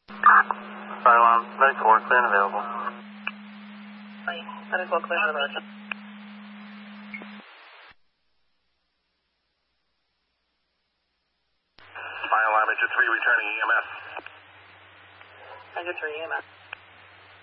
Fire alarm, medical work, clear and available. Medical clear and available. Fire alarm, engine 3 returning EMS. Engine 3 EMS.